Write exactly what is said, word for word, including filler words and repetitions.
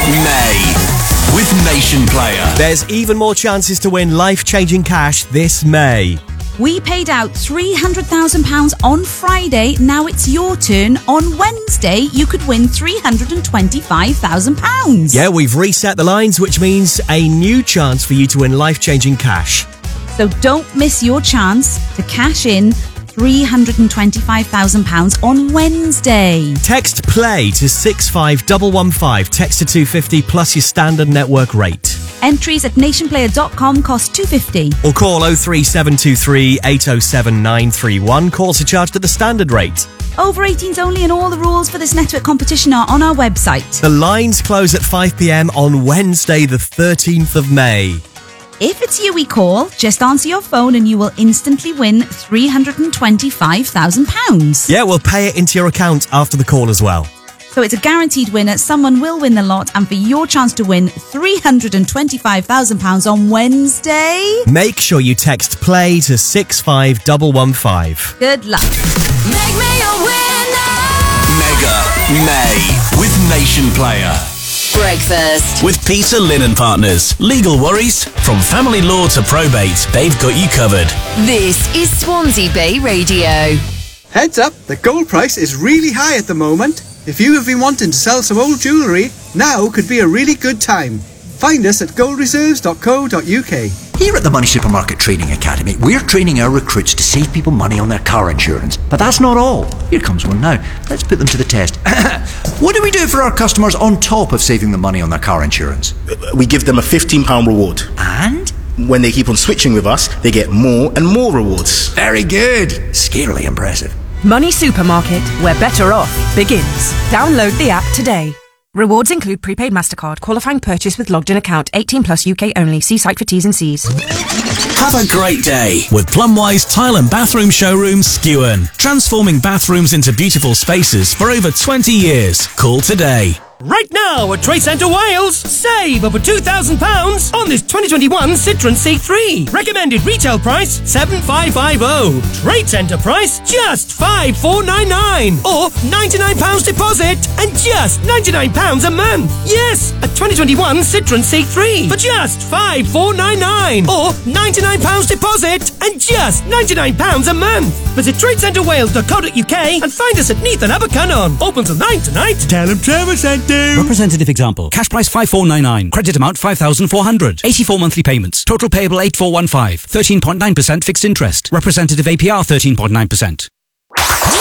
May with Nation Player. There's even more chances to win life-changing cash this May. We paid out three hundred thousand pounds on Friday. Now it's your turn. On Wednesday, you could win three hundred twenty-five thousand pounds. Yeah, we've reset the lines, which means a new chance for you to win life-changing cash. So don't miss your chance to cash in three hundred twenty-five thousand pounds on Wednesday. Text PLAY to six five one one five. Text to two fifty plus your standard network rate. Entries at nationplayer dot com cost two fifty. Or call oh three seven two three eight oh seven nine three one. Calls are charged at the standard rate. Over eighteens only, and all the rules for this network competition are on our website. The lines close at five p.m. on Wednesday the thirteenth of May. If it's you we call, just answer your phone and you will instantly win three hundred twenty-five thousand pounds. Yeah, we'll pay it into your account after the call as well. So it's a guaranteed winner. Someone will win the lot, and for your chance to win three hundred twenty-five thousand pounds on Wednesday, make sure you text PLAY to six five one one five. Good luck. Make me a winner. Mega May with Nation Player. Breakfast with Peter Lynn Partners. Legal worries? From family law to probate, they've got you covered. This is Swansea Bay Radio. Heads up, the gold price is really high at the moment. If you have been wanting to sell some old jewellery, now could be a really good time. Find us at gold reserves dot co dot uk. Here at the Money Supermarket Training Academy, we're training our recruits to save people money on their car insurance. But that's not all. Here comes one now. Let's put them to the test. What do we do for our customers on top of saving them money on their car insurance? We give them a fifteen pounds reward. And? When they keep on switching with us, they get more and more rewards. Very good. Scarily impressive. Money Supermarket, where better off begins. Download the app today. Rewards include prepaid MasterCard, qualifying purchase with logged in account, eighteen plus U K only. See site for T's and C's. Have a great day with Plumwise Tile and Bathroom Showroom Skewen. Transforming bathrooms into beautiful spaces for over twenty years. Call today. Right now at Trade Centre Wales, save over two thousand pounds on this twenty twenty-one Citroen C three. Recommended retail price seven five five oh. Trade Centre price just five four nine nine. Or ninety-nine pounds deposit and just ninety-nine pounds a month. Yes, a twenty twenty-one Citroen C three for just five four nine nine. Or ninety-nine pounds deposit and just ninety-nine pounds a month. Visit trade centre wales dot co dot uk and find us at Neath and Abercynon. Open till nine tonight. Tell them Trevor sent you. Representative example. Cash price five four nine nine. Credit amount five thousand four hundred. eighty-four monthly payments. Total payable eight four one five. thirteen point nine percent fixed interest. Representative A P R thirteen point nine percent.